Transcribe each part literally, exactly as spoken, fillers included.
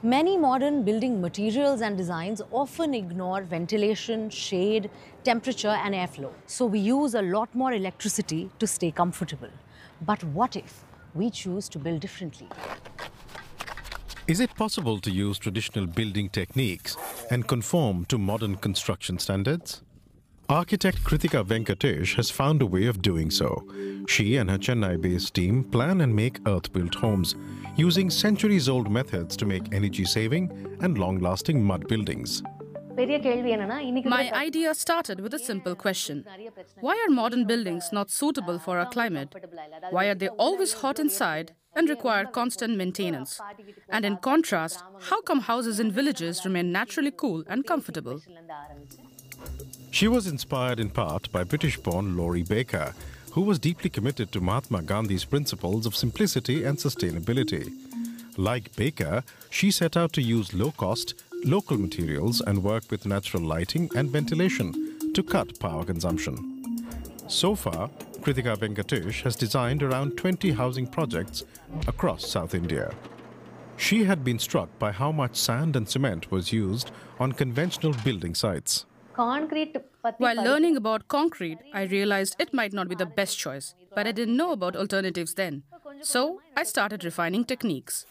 Many modern building materials and designs often ignore ventilation, shade, temperature and airflow. So we use a lot more electricity to stay comfortable. But what if we choose to build differently? Is it possible to use traditional building techniques and conform to modern construction standards? Architect Kritika Venkatesh has found a way of doing so. She and her Chennai-based team plan and make earth-built homes, using centuries-old methods to make energy-saving and long-lasting mud buildings. My idea started with a simple question. Why are modern buildings not suitable for our climate? Why are they always hot inside and require constant maintenance? And in contrast, how come houses in villages remain naturally cool and comfortable? She was inspired in part by British-born Laurie Baker, who was deeply committed to Mahatma Gandhi's principles of simplicity and sustainability. Like Baker, she set out to use low-cost, local materials and work with natural lighting and ventilation to cut power consumption. So far, Kritika Venkatesh has designed around twenty housing projects across South India. She had been struck by how much sand and cement was used on conventional building sites. While learning about concrete, I realized it might not be the best choice, but I didn't know about alternatives then. So I started refining techniques.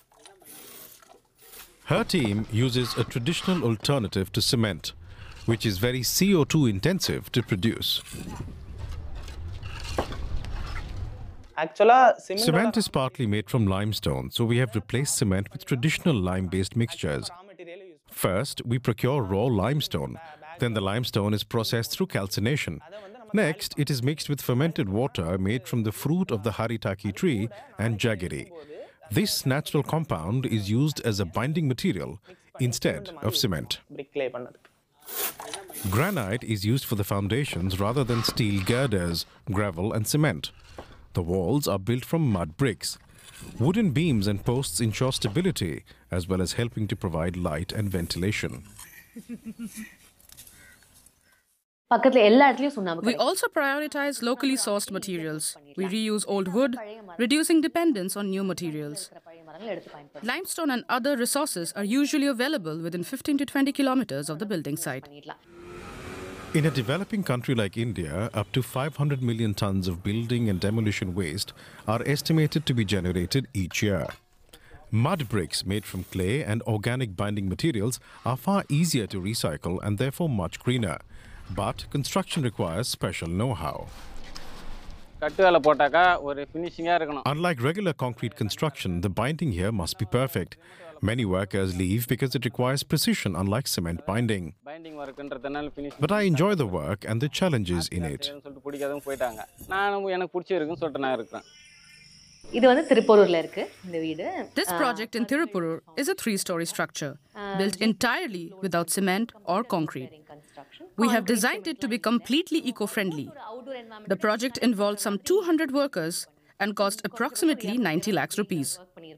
Her team uses a traditional alternative to cement, which is very C O two intensive to produce. Cement is partly made from limestone, so we have replaced cement with traditional lime-based mixtures. First, we procure raw limestone. Then the limestone is processed through calcination. Next, it is mixed with fermented water made from the fruit of the haritaki tree and jaggery. This natural compound is used as a binding material instead of cement. Granite is used for the foundations rather than steel girders, gravel and cement. The walls are built from mud bricks. Wooden beams and posts ensure stability as well as helping to provide light and ventilation. We also prioritize locally sourced materials. We reuse old wood, reducing dependence on new materials. Limestone and other resources are usually available within fifteen to twenty kilometers of the building site. In a developing country like India, up to five hundred million tons of building and demolition waste are estimated to be generated each year. Mud bricks made from clay and organic binding materials are far easier to recycle and therefore much greener. But construction requires special know-how. Unlike regular concrete construction, the binding here must be perfect. Many workers leave because it requires precision, unlike cement binding. But I enjoy the work and the challenges in it. This project in Tirupurur is a three-story structure, built entirely without cement or concrete. We have designed it to be completely eco-friendly. The project involved some two hundred workers and cost approximately ninety lakhs rupees.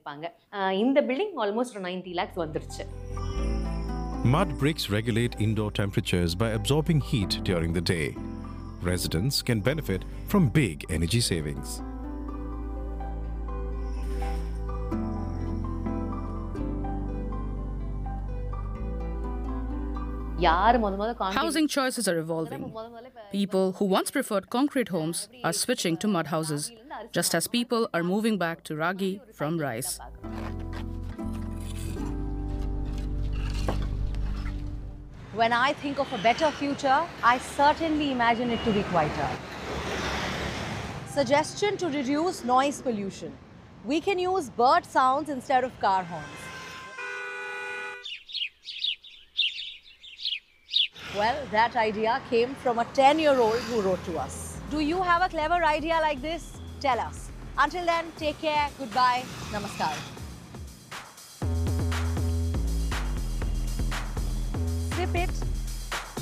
Mud bricks regulate indoor temperatures by absorbing heat during the day. Residents can benefit from big energy savings. Housing choices are evolving. People who once preferred concrete homes are switching to mud houses, just as people are moving back to ragi from rice. When I think of a better future, I certainly imagine it to be quieter. Suggestion to reduce noise pollution. We can use bird sounds instead of car horns. Well, that idea came from a ten-year-old who wrote to us. Do you have a clever idea like this? Tell us. Until then, take care, goodbye, namaskar. Sip it